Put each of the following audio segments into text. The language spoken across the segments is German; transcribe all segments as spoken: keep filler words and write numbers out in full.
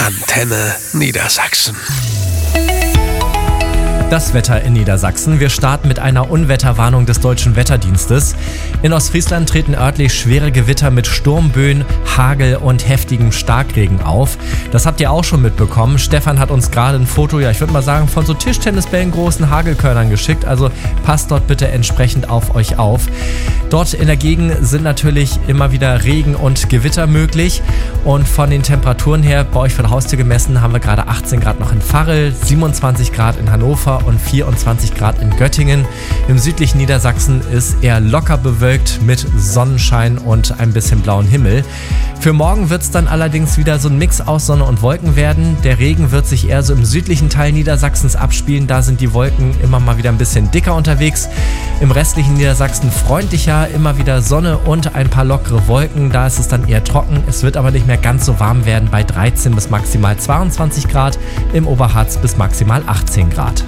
Antenne Niedersachsen. Das Wetter in Niedersachsen. Wir starten mit einer Unwetterwarnung des Deutschen Wetterdienstes. In Ostfriesland treten örtlich schwere Gewitter mit Sturmböen, Hagel und heftigem Starkregen auf. Das habt ihr auch schon mitbekommen. Stefan hat uns gerade ein Foto, ja ich würde mal sagen, von so Tischtennisbällen großen Hagelkörnern geschickt. Also passt dort bitte entsprechend auf euch auf. Dort in der Gegend sind natürlich immer wieder Regen und Gewitter möglich. Und von den Temperaturen her, bei euch vor der Haustür gemessen, haben wir gerade achtzehn Grad noch in Varel, siebenundzwanzig Grad in Hannover und vierundzwanzig Grad in Göttingen. Im südlichen Niedersachsen ist eher locker bewölkt mit Sonnenschein und ein bisschen blauen Himmel. Für morgen wird es dann allerdings wieder so ein Mix aus Sonne und Wolken werden. Der Regen wird sich eher so im südlichen Teil Niedersachsens abspielen. Da sind die Wolken immer mal wieder ein bisschen dicker unterwegs. Im restlichen Niedersachsen freundlicher, immer wieder Sonne und ein paar lockere Wolken. Da ist es dann eher trocken. Es wird aber nicht mehr ganz so warm werden bei dreizehn bis maximal zweiundzwanzig Grad. Im Oberharz bis maximal achtzehn Grad.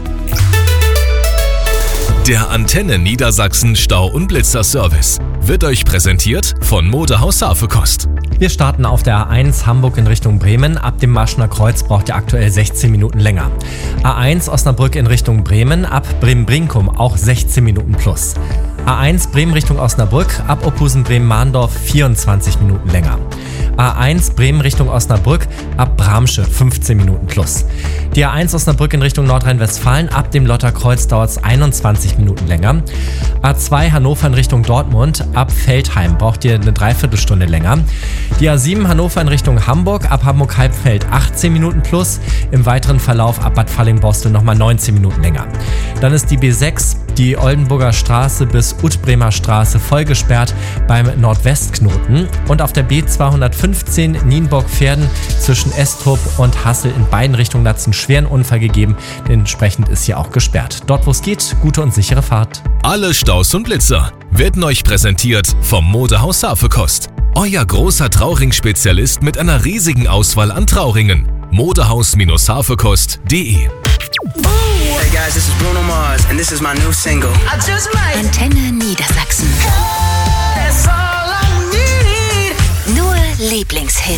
Der Antenne Niedersachsen Stau- und Blitzer-Service wird euch präsentiert von Modehaus Safekost. Wir starten auf der A eins Hamburg in Richtung Bremen. Ab dem Marschner Kreuz braucht ihr aktuell sechzehn Minuten länger. A eins Osnabrück in Richtung Bremen, ab Bremen-Brinkum auch sechzehn Minuten plus. A eins Bremen Richtung Osnabrück, ab Opusen-Bremen-Mahndorf vierundzwanzig Minuten länger. A eins Bremen Richtung Osnabrück, ab Bramsche fünfzehn Minuten plus. Die A eins Osnabrück in Richtung Nordrhein-Westfalen, ab dem Lotterkreuz dauert es einundzwanzig Minuten länger. A zwei Hannover in Richtung Dortmund, ab Veltheim braucht ihr eine Dreiviertelstunde länger. Die A sieben Hannover in Richtung Hamburg, ab Hamburg-Halbfeld achtzehn Minuten plus. Im weiteren Verlauf ab Bad Falling-Bostel nochmal neunzehn Minuten länger. Dann ist die B sechs, die Oldenburger Straße bis Utbremer Straße voll gesperrt beim Nordwestknoten. Und auf der B zweihundertfünfzehn Nienburg-Pferden zwischen Estrup und Hassel in beiden Richtungen hat es einen schweren Unfall gegeben. Entsprechend ist hier auch gesperrt. Dort wo es geht, gute und sichere Fahrt. Alle Staus und Blitzer werden euch präsentiert vom Modehaus Safekost. Euer großer Trauring-Spezialist mit einer riesigen Auswahl an Trauringen. modehaus Safekost punkt de. Hey guys, this is Bruno Mars and this is my new single. I just might. Antenne Niedersachsen. That's all I need. Nur Lieblingshits.